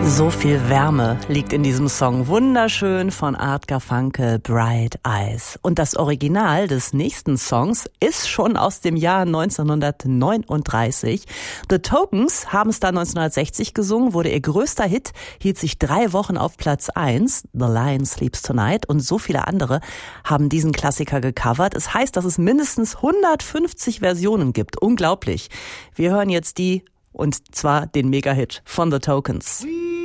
So viel Wärme liegt in diesem Song. Wunderschön von Art Garfunkel, Bright Eyes. Und das Original des nächsten Songs ist schon aus dem Jahr 1939. The Tokens haben es da 1960 gesungen, wurde ihr größter Hit, hielt sich 3 Wochen auf Platz 1, The Lion Sleeps Tonight, und so viele andere haben diesen Klassiker gecovert. Es heißt, dass es mindestens 150 Versionen gibt. Unglaublich. Wir hören jetzt die, und zwar den Mega-Hit von The Tokens.